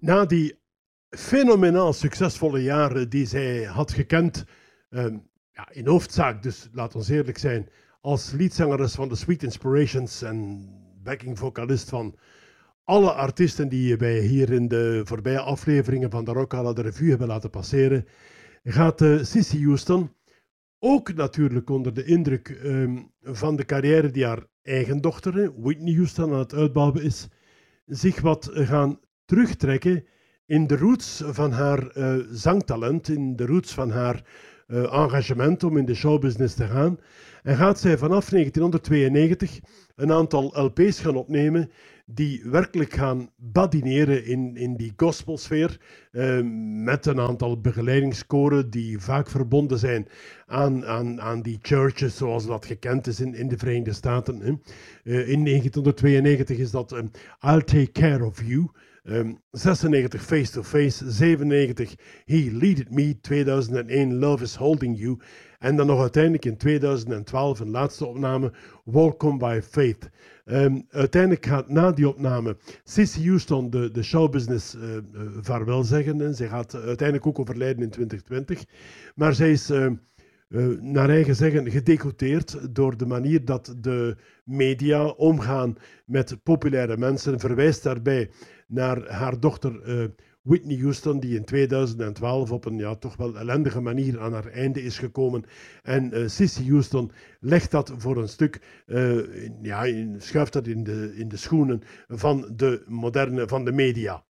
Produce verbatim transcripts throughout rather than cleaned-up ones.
Na die fenomenaal succesvolle jaren die zij had gekend, um, ja, in hoofdzaak dus, laat ons eerlijk zijn, als leadzangeres van de Sweet Inspirations en backing vocalist van alle artiesten die wij hier in de voorbije afleveringen van de Rockala de Revue hebben laten passeren, gaat uh, Cissy Houston, ook natuurlijk onder de indruk um, van de carrière die haar eigen dochter, Whitney Houston, aan het uitbouwen is, zich wat gaan terugtrekken in de roots van haar uh, zangtalent, in de roots van haar uh, engagement om in de showbusiness te gaan. En gaat zij vanaf negentien tweeënnegentig een aantal L P's gaan opnemen die werkelijk gaan badineren in, in die gospelsfeer, uh, met een aantal begeleidingskoren die vaak verbonden zijn aan, aan, aan die churches zoals dat gekend is in, in de Verenigde Staten. Hè. Uh, in negentien tweeënnegentig is dat um, I'll Take Care of You. Um, zesennegentig Face to Face, zevenennegentig He Leaded Me, tweeduizend één Love is Holding You en dan nog uiteindelijk in tweeduizend twaalf een laatste opname, Walk On By Faith. Um, uiteindelijk gaat na die opname Cissy Houston de, de showbusiness uh, uh, vaarwel zeggen en zij gaat uiteindelijk ook overlijden in twintig twintig, maar zij is uh, uh, naar eigen zeggen gedegoteerd door de manier dat de media omgaan met populaire mensen, verwijst daarbij naar haar dochter uh, Whitney Houston, die in tweeduizend twaalf op een ja, toch wel ellendige manier aan haar einde is gekomen. En uh, Cissy Houston legt dat voor een stuk, uh, in, ja, in, schuift dat in de, in de schoenen van de moderne, van de media.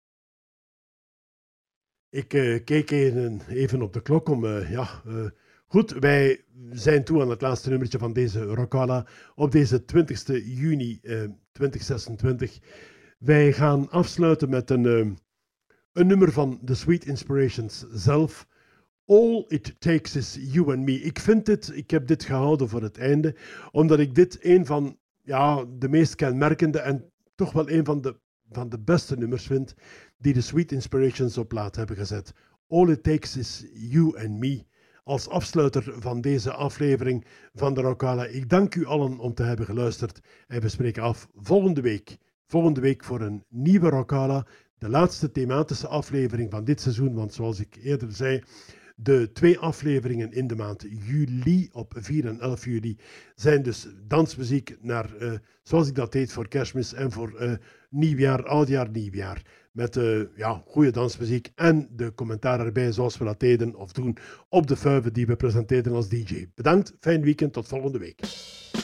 Ik uh, keek even, even op de klok om, uh, ja... Uh, Goed, wij zijn toe aan het laatste nummertje van deze Rockala op deze twintigste juni uh, twintig zesentwintig. Wij gaan afsluiten met een, uh, een nummer van The Sweet Inspirations zelf. All It Takes Is You and Me. Ik vind dit, ik heb dit gehouden voor het einde, omdat ik dit een van ja, de meest kenmerkende en toch wel een van de, van de beste nummers vind die The Sweet Inspirations op plaat hebben gezet. All It Takes Is You and Me. Als afsluiter van deze aflevering van de Rockala. Ik dank u allen om te hebben geluisterd en we spreken af volgende week. Volgende week voor een nieuwe Rockala, de laatste thematische aflevering van dit seizoen, want zoals ik eerder zei, de twee afleveringen in de maand juli, op vier en elf juli, zijn dus dansmuziek naar, uh, zoals ik dat deed voor Kerstmis en voor uh, nieuwjaar, oudjaar, nieuwjaar. Met uh, ja, goede dansmuziek en de commentaar erbij zoals we dat deden of doen op de vuiven die we presenteerden als D J. Bedankt, fijn weekend, tot volgende week.